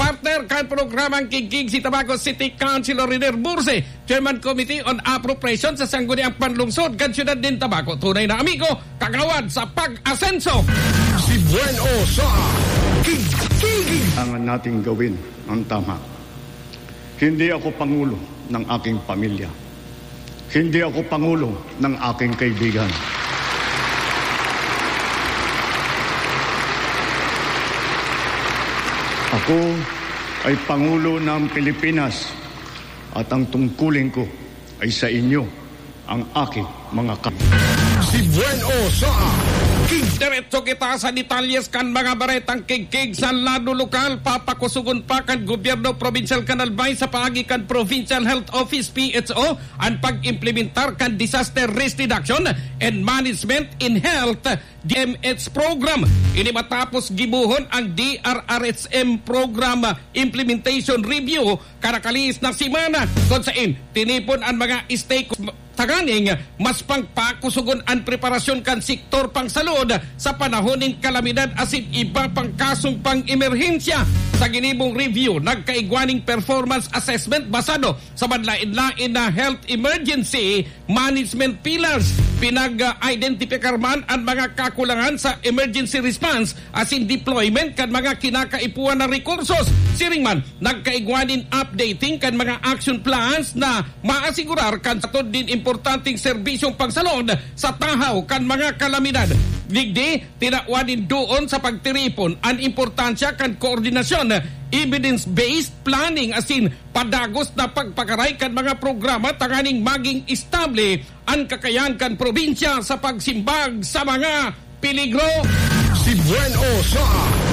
Partner kan programang Kigig si Tabaco City Councilor Riner Burse, Chairman Committee on Appropriation sa Sangguniang Panlungsod kan Siyudad din Tabaco. Tunay na amigo, kagawad sa pag-asenso. Si Bueno sa Kigig. Kailangan natin gawin ang tama. Hindi ako pangulo ng aking pamilya. Hindi ako pangulo ng aking kaibigan. Ako ay Pangulo ng Pilipinas at ang tungkulin ko ay sa inyo, ang aking mga Si Bueno sa Diretso kita sa detalyes kan mga baretang kigkig sa lado lokal. Papakusugon pa kan gobyerno provincial kan Albay sa paagi kan Provincial Health Office PHO ang pag-implementar kan Disaster Risk Reduction and Management in Health DMH program. Ini matapos gibuhon ang DRRHM program implementation review karakalis na simana kung saan tinipon ang mga stakeholders taganing mas pangpakusugon ang preparasyon kan sektor pangsalud sa panahon ng kalamidad asin iba pang kasong pang-emerhensya. Sa ginibong review, nagkaigwaning performance assessment basado sa madlain-lain na health emergency management pillars. Pinag-identifikar man ang mga kakulangan sa emergency response asin deployment kan mga kinakaipuan na rekursos. Siring man, nagkaigwanin updating kan mga action plans na maasigurar kan satod din importanteng serbisyong pagsalod sa tahaw kan mga kalamidad. Digdi, tinawanin doon sa pagtiripon ang importansya kan koordinasyon, evidence-based planning asin padagos na pagpakaray kan mga programa tanganing maging estable ang kakayan kan probinsya sa pagsimbag sa mga peligro. Si Bueno sa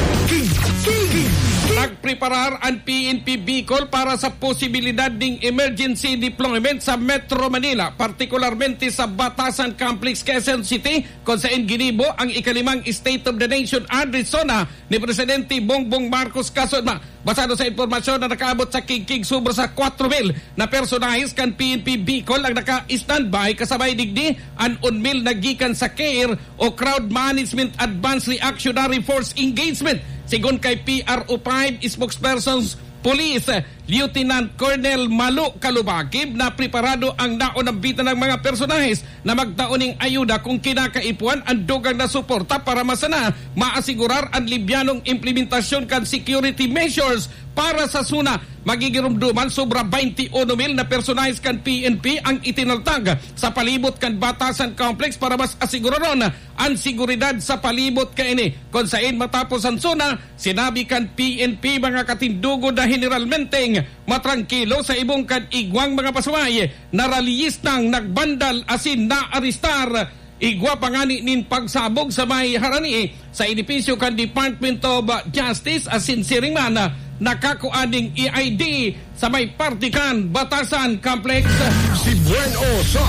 Kigig. Nagpreparar ang PNP Bicol para sa posibilidad ng emergency deployment sa Metro Manila, partikularmente sa Batasan Complex, Quezon City, kung saan ginibo ang ikalimang State of the Nation address zona ni Presidente Bongbong Marcos Kasodma. Basado sa informasyon na nakaabot sa Kigig, sobra sa 4,000 na personahes kan PNP Bicol ang naka-standby kasabay digdi ang unmil na gikan sa CARE o Crowd Management Advanced Reactionary Force Engagement. Sigon kay PRO5 spokespersons Police Lieutenant Colonel Malu Kalubakib na preparado ang naunambitan ng mga personahes na magtauning ayuda kung kinakaipuan ang dugang na suporta para masana maasigurar ang libyanong implementasyon kan security measures para sa suna. Magigirumduman sobra 21,000 na personahes kan PNP ang itinaltag sa palibot kan Batasan Complex para mas asiguraron ang seguridad sa palibot kaini. Kung saan matapos ang suna, sinabi kan PNP mga katindugo na generalmente matrangkilo sa ibong kan igwang mga pasaway na raliyistang nagbandal asin na aristar igwa pangani nin pagsabog sa may harani sa edipisyo kan Department of Justice asin siringman nakakuaning EID sa may partikan Batasan Complex. Si Bueno sa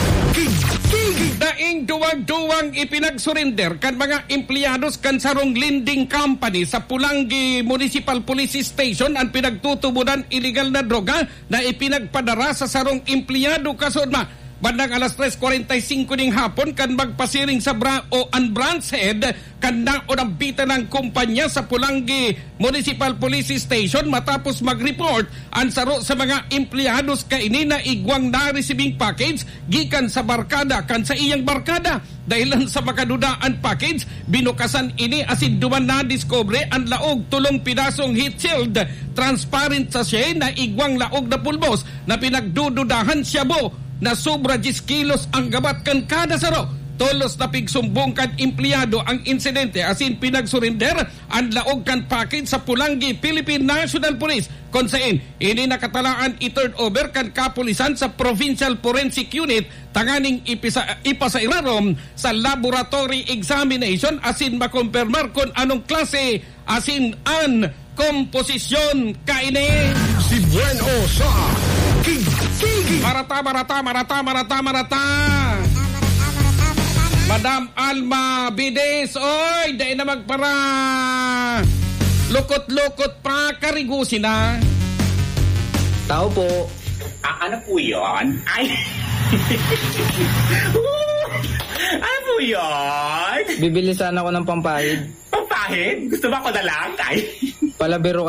Kigig. Daing duwag-duwang ipinagsurrender kan mga empleyados kan sarong lending company sa Pulangi Municipal Police Station ang pinagtutubunan illegal na droga na ipinagpadara sa sarong empleyado kasodma. Bandang alas 3:45 ning hapon kan magpasiring sa branch head kan naunambitan ng kumpanya sa Pulangi Municipal Police Station matapos mag-report ang saro sa mga empleyados kaini na igwang na-receiving package gikan sa barkada kan sa iyang barkada. Dahilan sa makadudaan package, binukasan ini asin duman na diskobre ang laog tulong pinasong heat shield transparent sa siya na igwang laog na pulbos na pinagdududahan siya bo na sobra 10 kilos ang gabat kan kada saro. Tolos na pigsumbong kan empleyado ang insidente asin pinagsurrender ang laog kan package sa Pulangi Philippine National Police. Kung saan, ini nakatalaan i-turn over kan kapulisan sa Provincial Forensic Unit tanganing ipasairarom sa laboratory examination asin makumpirmar kung anong klase asin an komposisyon kaini. Si Bueno sa Kigig. Marata. Madam Alma Bides, oy, dahil na magpara. Lukot-lukot pa, karigusin na. Tao po. Ano po yun? Ay! Ano po yun? Bibili sana ako ng pampahid. Pampahid? Gusto ba ko na lang? Ay! Palabiro